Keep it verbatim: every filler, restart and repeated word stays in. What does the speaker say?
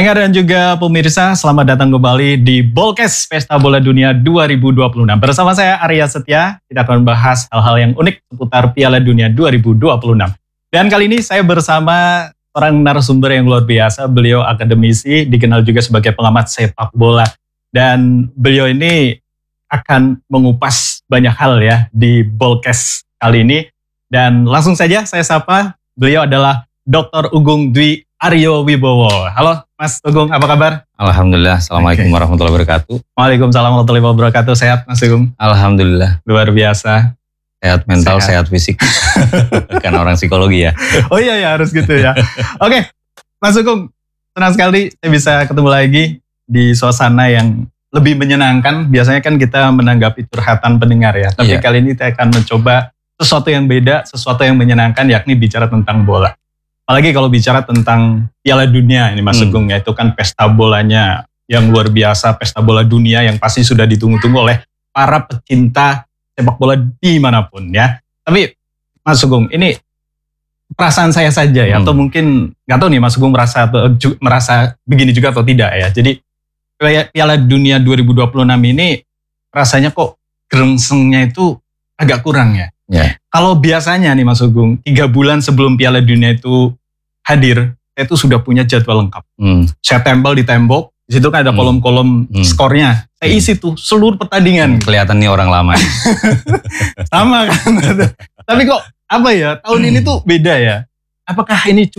Pendengar dan juga pemirsa, selamat datang kembali di Bolkes Pesta Bola Dunia dua ribu dua puluh enam. Bersama saya Arya Setia, kita akan membahas hal-hal yang unik seputar Piala Dunia dua ribu dua puluh enam. Dan kali ini saya bersama seorang narasumber yang luar biasa, beliau akademisi, dikenal juga sebagai pengamat sepak bola. Dan beliau ini akan mengupas banyak hal ya di Bolkes kali ini. Dan langsung saja saya sapa, beliau adalah Doktor Ugung Dwi Aryo Wibowo. Halo Mas Ugung, apa kabar? Alhamdulillah, Assalamualaikum okay. warahmatullahi wabarakatuh. Waalaikumsalam warahmatullahi wabarakatuh. Sehat Mas Ugung? Alhamdulillah. Luar biasa. Sehat mental, sehat, sehat fisik. Kan orang psikologi ya. Oh iya ya, harus gitu ya. Oke, okay. Mas Ugung, senang sekali saya bisa ketemu lagi di suasana yang lebih menyenangkan. Biasanya kan kita menanggapi curhatan pendengar ya. Tapi yeah. kali ini kita akan mencoba sesuatu yang beda, sesuatu yang menyenangkan, yakni bicara tentang bola. Apalagi kalau bicara tentang Piala Dunia ini Mas Ugung, hmm. ya, itu kan pesta bolanya yang luar biasa, pesta bola dunia yang pasti sudah ditunggu-tunggu oleh para pecinta sepak bola dimanapun ya. Tapi Mas Ugung, ini perasaan saya saja ya, hmm. atau mungkin nggak tahu nih Mas Ugung merasa atau ju, merasa begini juga atau tidak ya. Jadi Piala Dunia dua ribu dua puluh enam ini rasanya kok gerengsengnya itu agak kurang ya. Yeah. Kalau biasanya nih Mas Ugung, tiga bulan sebelum Piala Dunia itu hadir, saya itu sudah punya jadwal lengkap. Hmm. Saya tempel di tembok, di situ kan ada kolom-kolom hmm. skornya. Saya isi tuh seluruh pertandingan. Hmm. Kelihatan nih orang lama. Sama kan. Tapi kok apa ya, tahun ini tuh beda ya. Apakah ini